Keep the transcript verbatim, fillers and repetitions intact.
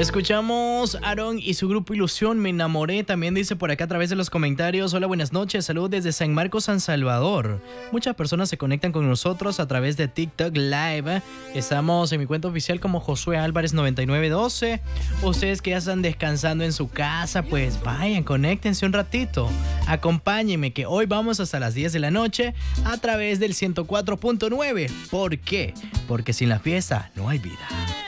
Escuchamos a Aarón y su grupo Ilusión, Me Enamoré. También dice por acá a través de los comentarios: hola, buenas noches, saludos desde San Marcos, San Salvador. Muchas personas se conectan con nosotros a través de TikTok Live. Estamos en mi cuenta oficial como Josué Álvarez noventa y nueve doce. Ustedes que ya están descansando en su casa, pues vayan, conéctense un ratito. Acompáñenme que hoy vamos hasta las diez de la noche a través del ciento cuatro punto nueve. ¿Por qué? Porque sin la fiesta no hay vida.